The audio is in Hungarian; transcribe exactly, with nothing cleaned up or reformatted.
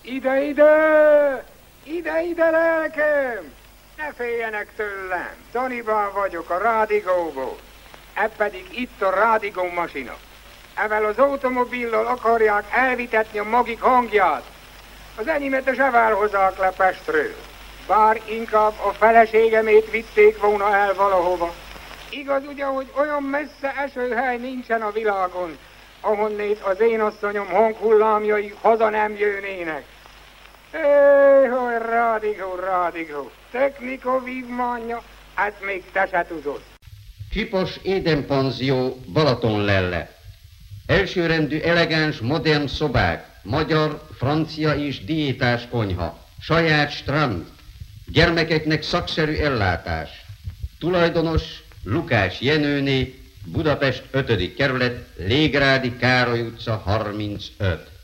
Ide, ide! Ide, ide, lelkem! Ne féljenek tőlem! Daniban vagyok, a rádigóból. E pedig itt a rádigó masina. Evel az automobillal akarják elvitetni a magik hangját. Az enyémet a zsevár hozzák le Pestről. Bár inkább a feleségemét vitték volna el valahova. Igaz ugye, hogy olyan messze esőhely nincsen a világon, ahonnét az én asszonyom hanghullámjai haza nem jönnének. Éhoj, rádigó, rádigó, technika vívmánya, hát még te se tudod. Csipos édenpanzió Balatonlelle. Elsőrendű elegáns, modern szobák, magyar, francia és diétás konyha, saját strand, gyermekeknek szakszerű ellátás. Tulajdonos Lukács Jenőné, Budapest ötödik kerület, Légrádi Károly utca harmincöt.